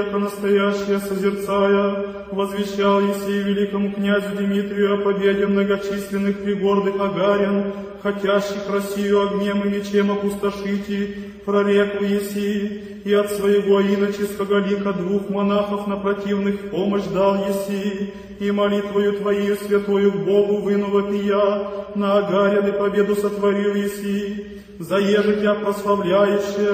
настоящее созерцая, возвещал Есей великому князю Дмитрию о победе многочисленных пригордых агарян, хотящих Россию огнем и мечем опустошить, и прореку Есей, и от своего иноческого лика 2 монахов на противных помощь дал Есей, и молитвою Твоею святою к Богу выну пия, на агарян и победу сотворил Есей, заеже Тя прославляющее,